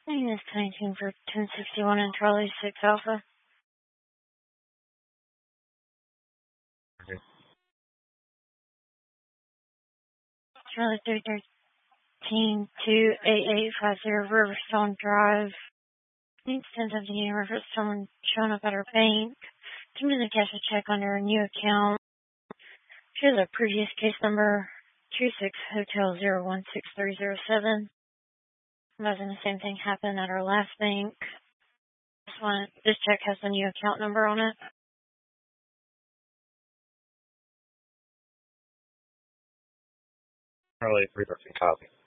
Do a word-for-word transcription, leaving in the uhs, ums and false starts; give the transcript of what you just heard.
Name is nineteen for ten sixty-one and Charlie six Alpha. Okay. Charlie three thirteen two eight eight five zero Riverstone Drive. Needs ten seventeen Riverstone showing up at our bank. To me, the cash a check under a new account. Here's our previous case number two six Hotel zero one six three zero seven. Imagine the same thing happened at our last bank. This one, this check has the new account number on it. Charlie three thirteen copy.